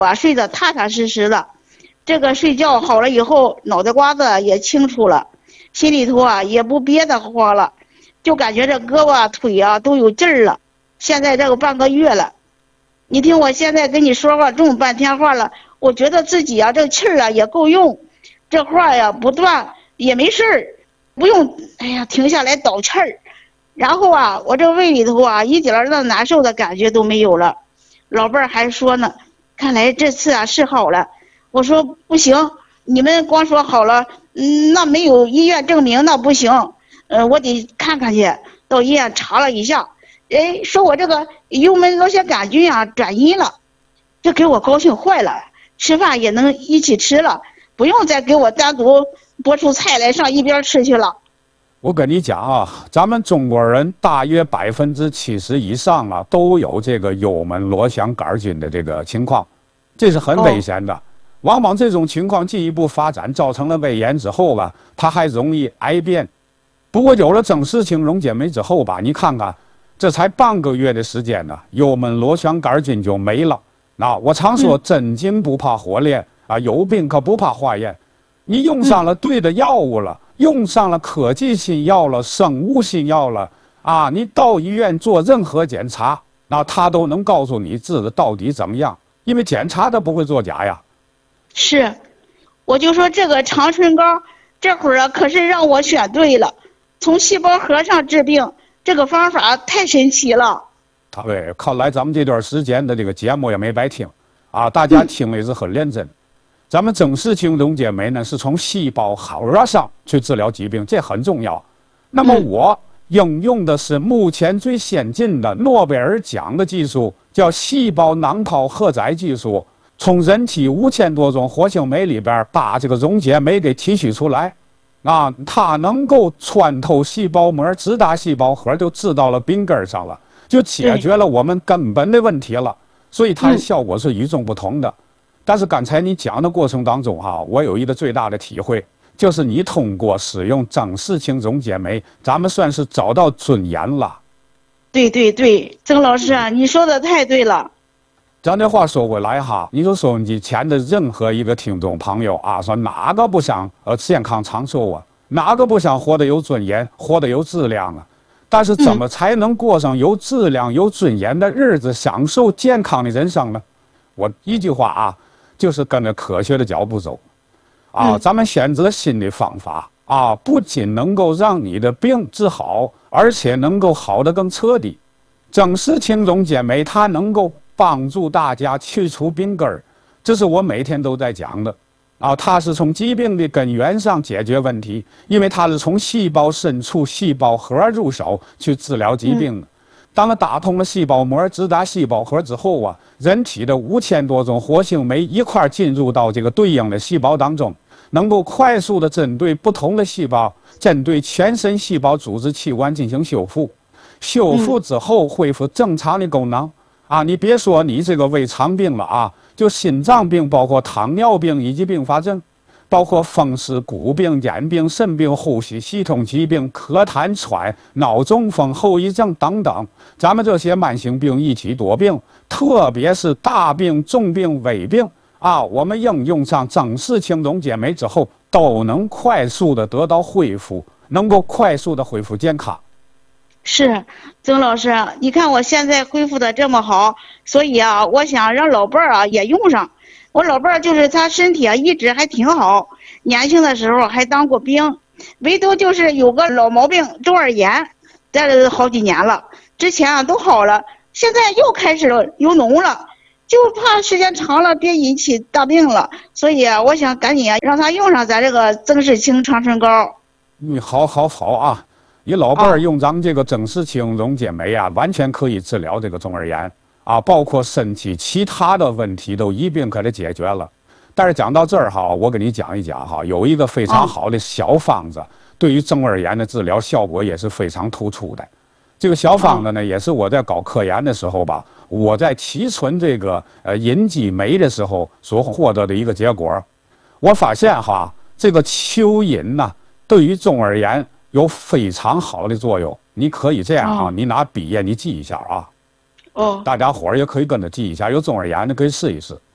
睡得踏踏实实的。这个睡觉好了以后，脑袋瓜子也清楚了，心里头也不憋得慌了，就感觉这胳膊腿都有劲儿了。现在这个半个月了，你听我现在跟你说话这么半天话了，我觉得自己这气儿也够用，这话不断也没事儿，不用停下来倒气儿。然后我这胃里头一点那难受的感觉都没有了。老伴儿还说呢，看来这次是好了。我说不行，你们光说好了，那没有医院证明那不行，我得看看去。到医院查了一下，说我这个幽门螺旋杆菌转阴了，这给我高兴坏了，吃饭也能一起吃了，不用再给我单独拨出菜来上一边吃去了。 我跟你讲咱们中国人大约70%以上都有这个幽门螺旋杆菌的这个情况，这是很危险的。往往这种情况进一步发展，造成了胃炎之后它还容易癌变。不过有了增氏青溶解酶之后你看看，这才半个月的时间幽门螺旋杆菌就没了。我常说真金不怕火炼有病可不怕化验。你用上了对的药物了，用上了科技新药了，生物新药了你到医院做任何检查，他都能告诉你治的到底怎么样，因为检查它不会作假呀。 是，我就说这个长春膏这会儿可是让我选对了，从细胞核上治病，这个方法太神奇了。 对，看来咱们这段时间的这个节目也没白听大家听的也是很认真。咱们增氏青溶解酶呢是从细胞核上去治疗疾病，这很重要。那么我应用的是目前最先进的诺贝尔奖的技术，叫细胞囊泡荷载技术，从人体5000多种活性酶里边把这个溶解酶给提取出来它能够穿透细胞膜，直达细胞核，就治到了病根上了，就解决了我们根本的问题了。所以它的效果是与众不同的。但是刚才你讲的过程当中我有一个最大的体会，就是你通过使用增氏青溶解酶，咱们算是找到尊严了。 对对对，曾老师你说的太对了。 咱这话说回来你说收音机前的任何一个听众朋友说哪个不想健康长寿哪个不想活得有尊严，活得有质量但是怎么才能过上有质量有尊严的日子，享受健康的人生呢？我一句话就是跟着科学的脚步走咱们选择新的方法不仅能够让你的病治好，而且能够好得更彻底。增氏青溶解酶它能够帮助大家去除病根儿，这是我每天都在讲的它是从疾病的根源上解决问题，因为它是从细胞深处细胞核入手去治疗疾病的。当它打通了细胞膜，直达细胞核之后人体的5000多种活性酶一块进入到这个对应的细胞当中，能够快速的针对不同的细胞，针对全身细胞组织器官进行修复。修复之后恢复正常的功能你别说你这个胃肠病了就心脏病，包括糖尿病以及并发症，包括风湿骨病、眼病、肾病、呼吸系统疾病、咳痰喘、脑中风后遗症等等，咱们这些慢性病一起多病，特别是大病、重病、危病我们应用上增氏青溶解酶之后，都能快速的得到恢复，能够快速的恢复健康。 是，曾老师，你看我现在恢复的这么好，所以我想让老伴儿也用上。我老伴儿就是他身体一直还挺好，年轻的时候还当过兵，唯独就是有个老毛病中耳炎，带了好几年了，之前都好了，现在又开始有脓了，就怕时间长了别引起大病了，所以我想赶紧让他用上咱这个增氏青长春膏。 好你老伴儿用咱们这个增氏青溶解酶完全可以治疗这个中耳炎包括身体其他的问题都一并给它解决了。但是讲到这儿我给你讲一讲有一个非常好的小方子，对于中耳炎的治疗效果也是非常突出的。这个小方子呢，也是我在搞科研的时候我在提纯这个银基酶的时候所获得的一个结果。我发现这个蚯蚓对于中耳炎有非常好的作用。你可以这样你拿笔你记一下大家伙儿也可以跟着记一下，有中耳炎的可以试一试。